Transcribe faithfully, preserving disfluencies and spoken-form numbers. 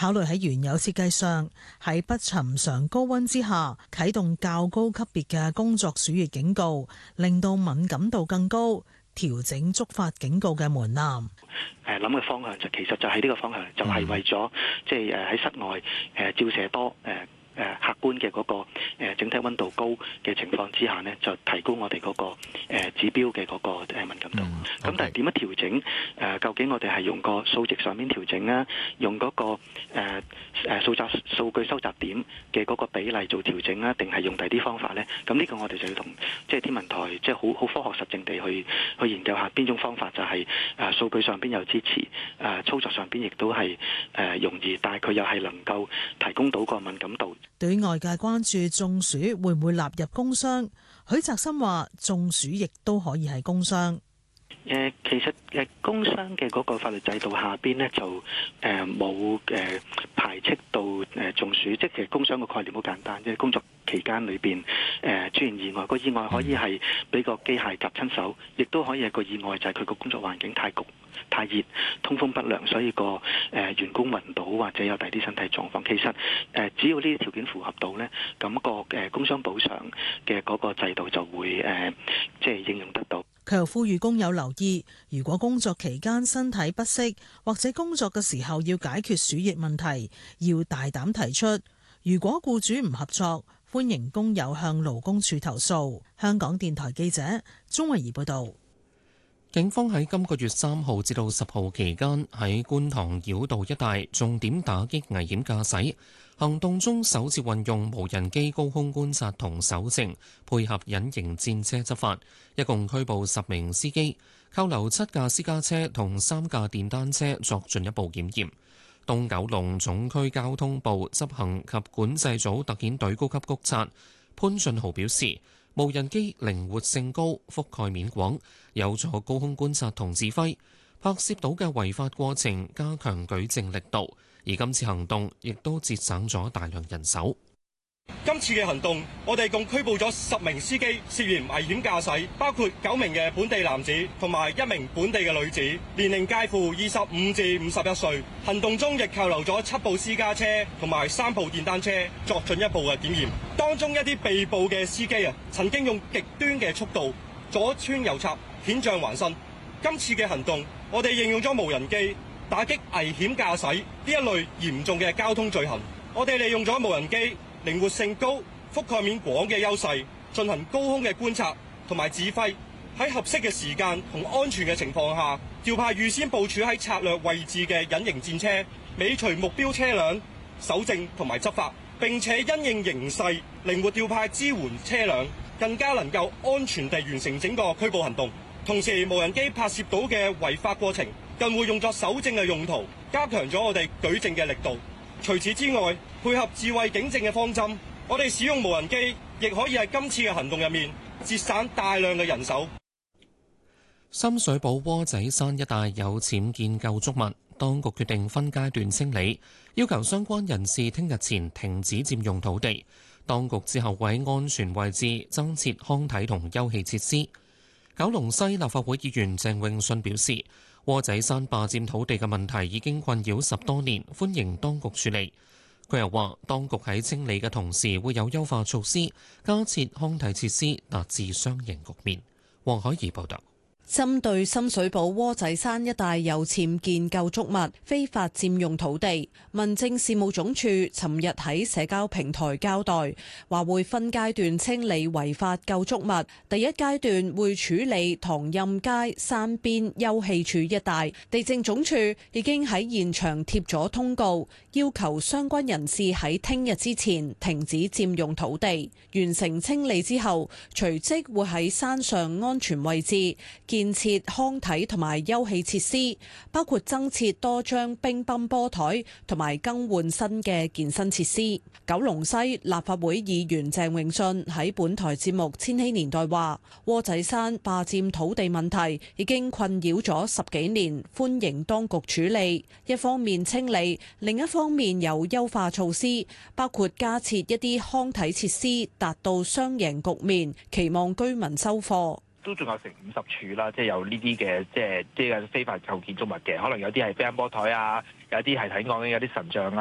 考慮喺原有設計上，喺不尋常高溫之下啟動較高級別嘅工作暑熱警告，令到敏感度更高，調整觸發警告嘅門檻。 誒諗嘅方向就其實就係呢個方向，就係、是、為咗即係誒喺室外誒照射多誒。呃誒客觀嘅嗰個誒整體溫度高嘅情況之下呢，就提高我哋嗰個誒指標嘅嗰個誒敏感度。咁、嗯 okay. 但係點樣調整？誒究竟我哋係用個數值上面調整啊，用嗰個誒誒數集數據收集點嘅嗰個比例做調整啊，定係用第啲方法呢？咁呢個我哋就要同即係天文台即係好好科學實證地去去研究下邊種方法就係誒數據上邊有支持，誒操作上邊亦都係誒容易，但係佢又係能夠提供到個敏感度。 對於外界關注中暑會唔會納入工傷，許澤森話中暑亦都可以係工傷。 誒，其實誒工傷嘅嗰個法律制度下邊呢，就誒冇誒排斥到誒中暑，即係其實工傷個概念好簡單，即係工作期間裏邊誒出現意外，個意外可以係俾個機械夾親手，亦都可以係個意外就係佢個工作環境太焗、太熱、通風不良，所以個誒員工暈倒或者有第啲身體狀況。其實誒只要呢啲條件符合到呢，咁個誒工傷補償嘅嗰個制度就會誒即係應用得到。 佢又呼籲工友留意，如果工作期間身體不適，或者工作嘅時候要解決暑熱問題，要大膽提出。如果僱主唔合作，歡迎工友向勞工處投訴。香港電台記者鍾慧儀報道。 警方喺今個月三號至到十號期間，喺觀塘繞道一帶重點打擊危險駕駛。行動中首次運用無人機高空觀察同搜證，配合隱形戰車執法，一共拘捕十名司機，扣留七架私家車同三架電單車作進一步檢驗。東九龍總區交通部執行及管制組特遣隊高級督察潘俊豪表示，無人機靈活性高，覆蓋面廣，有助高空觀察同指揮，拍攝到嘅違法過程加強舉證力度。而今次行動亦都節省咗大量人手。 今次嘅行動，我哋共拘捕咗十名司機涉嫌危險駕駛，包括九名嘅本地男子同埋一名本地嘅女子，年齡介乎二十五至五十一歲。行動中亦扣留咗七部私家車同埋三部電單車作進一步嘅檢驗。當中一啲被捕嘅司機啊，曾經用極端嘅速度左穿右插，險象環生。今次嘅行動，我哋應用咗無人機打擊危險駕駛呢一類嚴重嘅交通罪行。我哋利用咗無人機靈活性高、覆蓋面廣嘅優勢，進行高空嘅觀察同埋指揮，喺合適嘅時間同安全嘅情況下，調派預先部署喺策略位置嘅隱形戰車，尾隨目標車輛，搜證同埋執法，並且因應形勢靈活調派支援車輛，更加能夠安全地完成整個拘捕行動。同時，無人機拍攝到嘅違法過程，更會用作搜證嘅用途，加強咗我哋舉證嘅力度。除此之外，配合智慧警政嘅方針，我哋使用無人機，亦可以喺今次嘅行動入面節省大量嘅人手。 深水埗窩仔山一帶有僭建構築物，當局決定分階段清理，要求相關人士聽日前停止佔用土地。當局之後會喺安全位置增設康體同休憩設施。九龍西立法會議員鄭泳舜表示，窩仔山霸佔土地嘅問題已經困擾十多年，歡迎當局處理。佢又話，當局喺清理嘅同時會有優化措施，加設康體設施，達至雙贏局面。黃海怡報道。 針對深水埗窩仔山一帶有僭建構築物非法佔用土地，民政事務總署尋日喺社交平台交代，話會分階段清理違法構築物。第一階段會處理唐蔭街山邊休憩處一帶，地政總署已經喺現場貼咗通告，要求相關人士喺聽日之前停止佔用土地。完成清理之後，隨即會喺山上安全位置建設康體同埋休憩設施，包括增設多張乒乓波台同埋更換新嘅健身設施。九龍西立法會議員鄭泳舜喺本台節目《千禧年代》話，窩仔山霸佔土地問題已經困擾咗十幾年，歡迎當局處理。一方面清理，另一方面有優化措施，包括加設一啲康體設施，達到雙贏局面，期望居民收貨。 都仲有成五十處啦，即係有呢啲嘅，即係即係非法構建築物嘅，可能有啲係乒乓波台啊，有啲係睇講緊有啲神像啊。